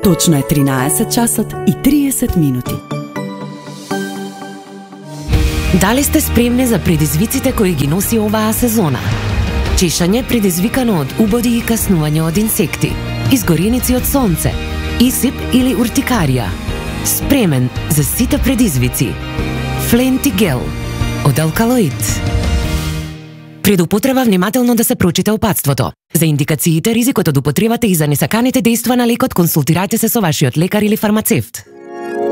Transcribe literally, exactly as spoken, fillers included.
Точно е тринаесет часот и триесет минути. Дали сте спремни за предизвиците кои ги носи оваа сезона? Чешање предизвикано од убоди и каснување од инсекти, изгореници од сонце, исип или уртикарија. Спремен за сите предизвици. Фленти гел од алкалоид. Пред употреба внимателно да се прочита упатството. За индикациите, ризикот од употребата и за несаканите дејства на лекот консултирајте се со вашиот лекар или фармацевт.